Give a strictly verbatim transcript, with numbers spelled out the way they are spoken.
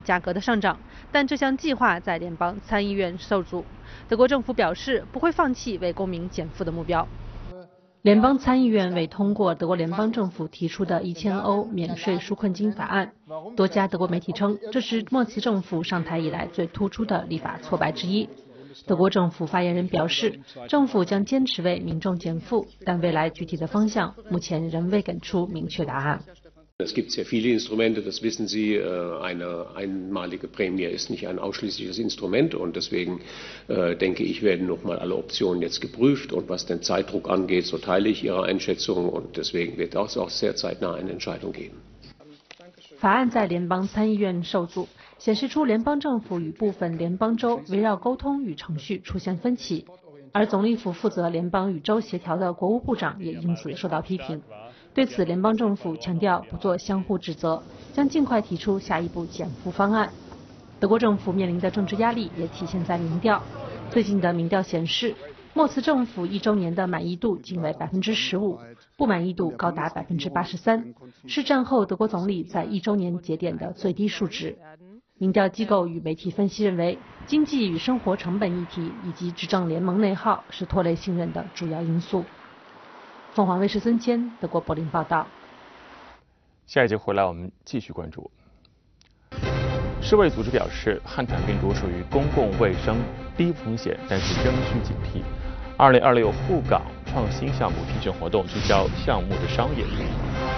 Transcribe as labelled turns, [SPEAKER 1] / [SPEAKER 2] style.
[SPEAKER 1] 价格的上涨，但这项计划在联邦参议院受阻。德国政府表示不会放弃为公民减负的目标。联邦参议院未通过德国联邦政府提出的一千欧免税纾困金法案。多家德国媒体称，这是默茨政府上台以来最突出的立法挫败之一。德国政府发言人表示，政府将坚持为民众减负，但未来具体的方向目前仍未给出明确答案。
[SPEAKER 2] Es gibt sehr viele Instrumente, das wissen Sie. Eine einmalige Prämie ist nicht ein ausschließliches Instrument und deswegen denke ich, werden nochmal alle Optionen jetzt geprüft und was den Zeitdruck angeht, so teile ich Ihre Einschätzung und deswegen wird es auch sehr zeitnah eine Entscheidung geben.
[SPEAKER 1] 法案在联邦参议院受阻，显示出联邦政府与部分联邦州围绕沟通与程序出现分歧，而总理府负责联邦与州协调的国务部长也因此受到批评。对此，联邦政府强调不做相互指责，将尽快提出下一步减负方案。德国政府面临的政治压力也体现在民调。最近的民调显示，默茨政府一周年的满意度仅为百分之十五，不满意度高达百分之八十三，是战后德国总理在一周年节点的最低数值。民调机构与媒体分析认为，经济与生活成本议题以及执政联盟内耗是拖累信任的主要因素。凤凰卫视孙谦，德国柏林报道。
[SPEAKER 3] 下一节回来，我们继续关注。世卫组织表示，汉坦病毒属于公共卫生低风险，但是仍需警惕。二零二六沪港创新项目评选活动聚焦项目的商业意义。